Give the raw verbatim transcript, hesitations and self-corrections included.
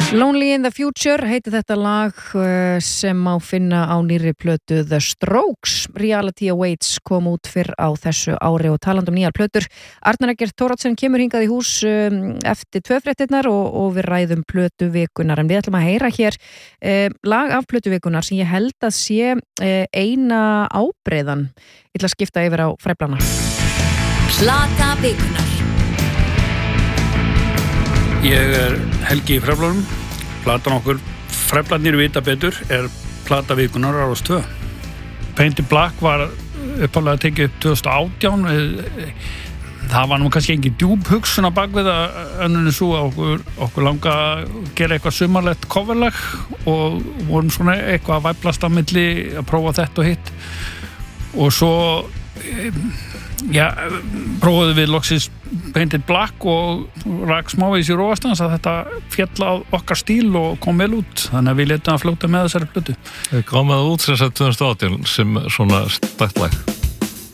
Lonely in the Future heitir þetta lag sem má finna á nýrri plötu The Strokes. Reality Awaits kom út fyrr á þessu ári og talandi um nýjar plötur. Arnar Eggert Thoroddsen kemur hingað í hús eftir tvö fréttirnar og, og við ræðum plötu vikunar. En við ætlum að heyra hér eh, lag af plötu vikunar sem ég held að sé eh, eina ábreiðan. Ég ætla að skipta yfir á fræflana. Plata vikunar. Ég er Helgi í Fræflunum. Platan okkur Fræflarnir vita betur er plata vikunar á Rás tvö. Painted Black var upphaflega tekið upp tvö þúsund og átján. Það var nú kannski engin djúp hugsun á bakvið að önnunni svo okkur, okkur langa að gera eitthvað sumarlegt coverlag og vorum svona eitthvað að væplast á milli að prófa þetta og hitt. Og svo já, prófaðu við loksins Painted Black og rak smávegis í róastans að þetta fjalla á okkar stíl og kom vel út, þannig að við letum að fljóta með þessari plötu. Kom það út sem sagt tvö þúsund og átján sem svona stætt lag.